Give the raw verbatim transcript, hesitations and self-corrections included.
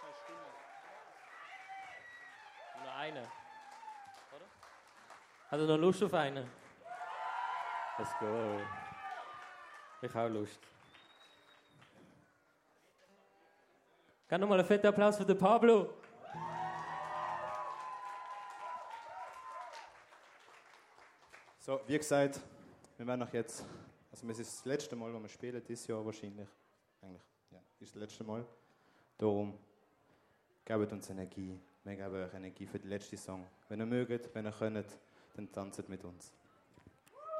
Noch einen. Oder? Hat er noch Lust auf einen? Let's go. Ich habe auch Lust. Gib nochmal einen fetten Applaus für den Pablo. So, wie gesagt, wir werden noch jetzt, also es ist das letzte Mal, wo wir spielen, dieses Jahr wahrscheinlich. Eigentlich, ja, ist das letzte Mal. Darum, gebt uns Energie. Wir geben euch Energie für den letzten Song. Wenn ihr mögt, wenn ihr könnt, dann tanzt mit uns.